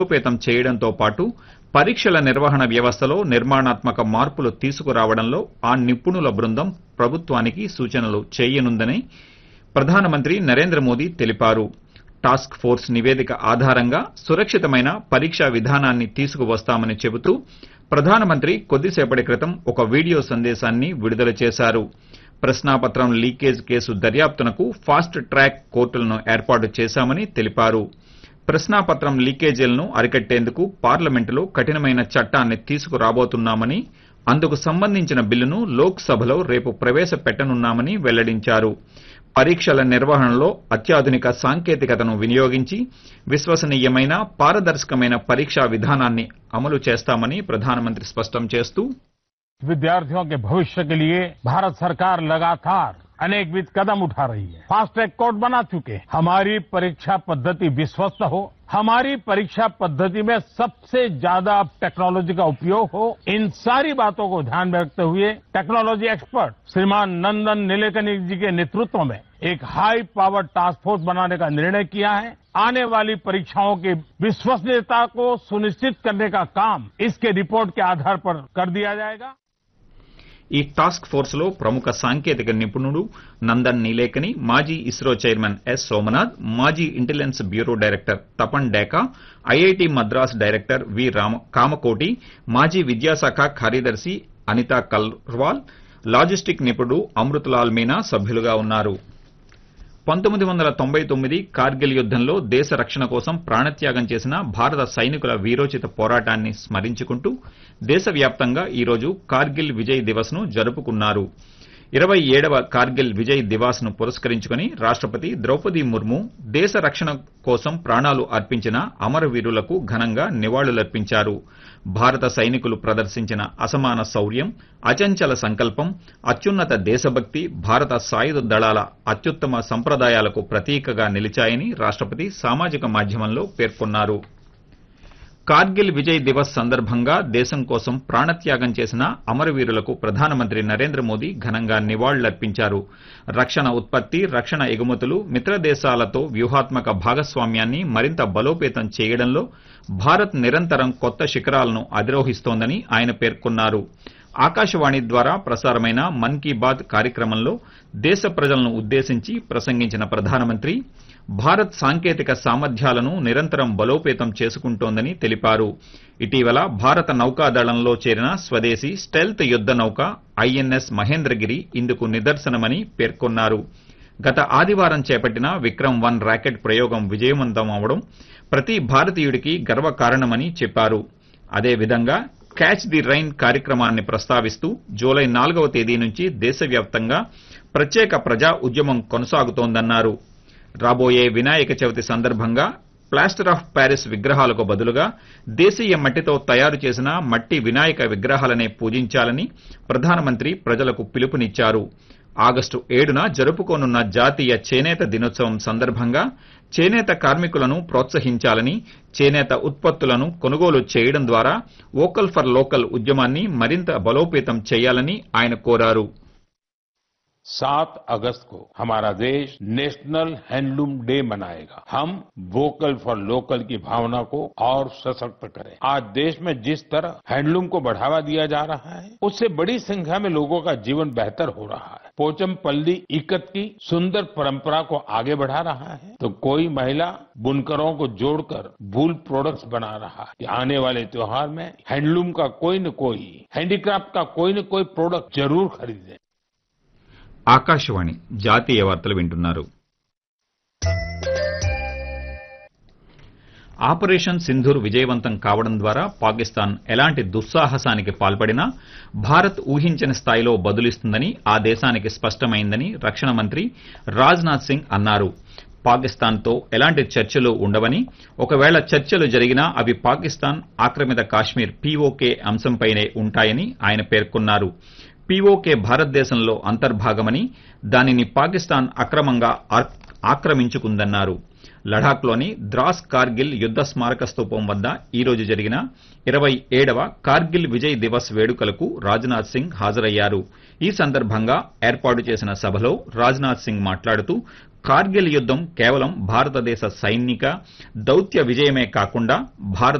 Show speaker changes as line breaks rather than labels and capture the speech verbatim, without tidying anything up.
బలోపేతం చేయడంతో పాటు పరీక్షల నిర్వహణ వ్యవస్థలో నిర్మాణాత్మక మార్పులు తీసుకురావడంలో ఆ నిపుణుల బృందం ప్రభుత్వానికి సూచనలు చేయనుందని ప్రధానమంత్రి నరేంద్ర మోదీ తెలిపారు. టాస్క్ ఫోర్స్ నివేదిక ఆధారంగా సురక్షితమైన పరీక్షా విధానాన్ని తీసుకువస్తామని చెబుతూ ప్రధానమంత్రి కొద్దిసేపటి క్రితం ఒక వీడియో సందేశాన్ని విడుదల చేశారు. ప్రశ్నాపత్రం లీకేజ్ కేసు దర్యాప్తునకు ఫాస్ట్ ట్రాక్ కోర్టులను ఏర్పాటు చేశామని తెలిపారు. ప్రశ్నాపత్రం లీకేజీలను అరికట్టేందుకు పార్లమెంటులో కఠినమైన చట్టాన్ని తీసుకురాబోతున్నామని, అందుకు సంబంధించిన బిల్లును లోక్సభలో రేపు ప్రవేశపెట్టనున్నామని వెల్లడించారు. పరీక్షల నిర్వహణలో అత్యాధునిక సాంకేతికతను వినియోగించి విశ్వసనీయమైన, పారదర్శకమైన పరీక్షా విధానాన్ని అమలు చేస్తామని ప్రధానమంత్రి స్పష్టం చేస్తూ
विद्यार्थियों के भविष्य के लिए भारत सरकार लगातार अनेकविध कदम उठा रही है। फास्ट ट्रैक कोर्ट बना चुके हैं। हमारी परीक्षा पद्धति विश्वस्त हो, हमारी परीक्षा पद्धति में सबसे ज्यादा टेक्नोलॉजी का उपयोग हो, इन सारी बातों को ध्यान में रखते हुए टेक्नोलॉजी एक्सपर्ट श्रीमान नंदन नीलेकनी जी के नेतृत्व में एक हाई पावर टास्क फोर्स बनाने का निर्णय किया है। आने वाली परीक्षाओं की विश्वसनीयता को सुनिश्चित करने का काम इसके रिपोर्ट के आधार पर कर दिया जाएगा।
ఈ టాస్క్ ఫోర్స్ లో ప్రముఖ సాంకేతిక నిపుణుడు నందన్ నీలేకని, మాజీ ఇస్రో చైర్మన్ ఎస్ సోమనాథ్, మాజీ intelligence bureau director Tapan డేకా, IIT Madras director వి కామకోటి, మాజీ విద్యాశాఖ కార్యదర్శి అనితా కల్వాల్, లాజిస్టిక్ నిపుణుడు అమృతలాల్ మీనా సభ్యులుగా ఉన్నారు. పంతొమ్మిది వందల తొంభై తొమ్మిది కార్గిల్ యుద్దంలో దేశ రక్షణ కోసం ప్రాణత్యాగం చేసిన భారత సైనికుల వీరోచిత పోరాటాన్ని స్మరించుకుంటూ దేశవ్యాప్తంగా ఈ రోజు కార్గిల్ విజయ్ దివస్ ను జరుపుకున్నారు. ఇరవై ఏడవ కార్గిల్ విజయ్ దివాస్ ను పురస్కరించుకుని రాష్టపతి ద్రౌపది ముర్ము దేశ రక్షణ కోసం ప్రాణాలు అర్పించిన అమరవీరులకు ఘనంగా నివాళులర్పించారు. భారత సైనికులు ప్రదర్శించిన అసమాన శౌర్యం, అచంచల సంకల్పం, అత్యున్నత దేశభక్తి భారత సాయుధ దళాల అత్యుత్తమ సంప్రదాయాలకు ప్రతీకగా నిలిచాయని రాష్టపతి సామాజిక మాధ్యమంలో పేర్కొన్నారు. కార్గిల్ విజయ్ దివస్ సందర్భంగా దేశం కోసం ప్రాణత్యాగం చేసిన అమరవీరులకు ప్రధానమంత్రి నరేంద్ర మోదీ ఘనంగా నివాళులర్పించారు. రక్షణ ఉత్పత్తి, రక్షణ ఎగుమతులు, మిత్ర దేశాలతో వ్యూహాత్మక భాగస్వామ్యాన్ని మరింత బలోపేతం చేయడంలో భారత్ నిరంతరం కొత్త శిఖరాలను అధిరోహిస్తోందని ఆయన పేర్కొన్నారు. ఆకాశవాణి ద్వారా ప్రసారమైన మన్ కీ బాత్ కార్యక్రమంలో దేశ ప్రజలను ఉద్దేశించి ప్రసంగించిన ప్రధానమంత్రి భారత్ సాంకేతిక సామర్థ్యాలను నిరంతరం బలోపేతం చేసుకుంటోందని తెలిపారు. ఇటీవల భారత నౌకాదళంలో చేరిన స్వదేశీ స్టెల్త్ యుద్ద నౌక ఐఎన్ఎస్ మహేంద్రగిరి ఇందుకు నిదర్శనమని పేర్కొన్నారు. గత ఆదివారం చేపట్టిన విక్రమ్ వన్ రాకెట్ ప్రయోగం విజయవంతం అవడం ప్రతి భారతీయుడికి గర్వకారణమని చెప్పారు. అదేవిధంగా క్యాచ్ ది రైన్ కార్యక్రమాన్ని ప్రస్తావిస్తూ జూలై నాలుగవ తేదీ నుంచి దేశవ్యాప్తంగా ప్రత్యేక ప్రజా ఉద్యమం కొనసాగుతోందన్నారు. రాబోయే వినాయక చవితి సందర్భంగా ప్లాస్టర్ ఆఫ్ ప్యారిస్ విగ్రహాలకు బదులుగా దేశీయ మట్టితో తయారు చేసిన మట్టి వినాయక విగ్రహాలనే పూజించాలని ప్రధానమంత్రి ప్రజలకు పిలుపునిచ్చారు. ఆగస్టు ఏడున జరుపుకోనున్న జాతీయ చేనేత దినోత్సవం సందర్భంగా చేనేత కార్మికులను ప్రోత్సహించాలని, చేనేత ఉత్పత్తులను కొనుగోలు చేయడం ద్వారా వోకల్ ఫర్ లోకల్ ఉద్యమాన్ని మరింత బలోపేతం చేయాలని ఆయన కోరారు.
सात अगस्त को हमारा देश नेशनल हैंडलूम डे मनाएगा। हम वोकल फॉर लोकल की भावना को और सशक्त करें। आज देश में जिस तरह हैंडलूम को बढ़ावा दिया जा रहा है, उससे बड़ी संख्या में लोगों का जीवन बेहतर हो रहा है। पोचमपल्ली इकत की सुंदर परंपरा को आगे बढ़ा रहा है, तो कोई महिला बुनकरों को जोड़कर वूल प्रोडक्ट्स बना रहा है। आने वाले त्योहार में हैंडलूम का कोई न कोई, हैंडीक्राफ्ट का कोई न कोई प्रोडक्ट जरूर खरीदें।
ఆకాశవాణి జాతీయ వార్తలు వింటున్నారు. ఆపరేషన్ సింధూర్ విజయవంతం కావడం ద్వారా పాకిస్తాన్ ఎలాంటి దుస్సాహసానికి పాల్పడినా భారత్ ఊహించని స్థాయిలో బదులిస్తుందని ఆ దేశానికి స్పష్టమైందని రక్షణ మంత్రి రాజ్నాథ్ సింగ్ అన్నారు. పాకిస్తాన్తో ఎలాంటి చర్చలు ఉండవని, ఒకవేళ చర్చలు జరిగినా అవి పాకిస్తాన్ ఆక్రమిత కాశ్మీర్ పీఓకే అంశంపైనే ఉంటాయని ఆయన పేర్కొన్నారు. పీఓకే భారతదేశంలో అంతర్భాగమని, దానిని పాకిస్తాన్ అక్రమంగా ఆక్రమించుకుందన్నారు. లడాఖ్లోని ద్రాస్ కార్గిల్ యుద్ద స్మారక స్తూపం వద్ద ఈ రోజు జరిగిన ఇరవై ఏడవ కార్గిల్ విజయ్ దివస్ వేడుకలకు రాజ్నాథ్ సింగ్ హాజరయ్యారు. ఈ సందర్భంగా ఏర్పాటు చేసిన సభలో రాజ్నాథ్ సింగ్ మాట్లాడుతూ కార్గిల్ యుద్ధం కేవలం భారతదేశ సైనిక దౌత్య విజయమే కాకుండా భారత